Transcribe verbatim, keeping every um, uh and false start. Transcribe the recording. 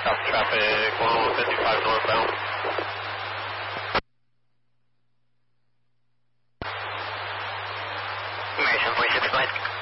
South traffic one fifty-five northbound. Mason forty-six flight.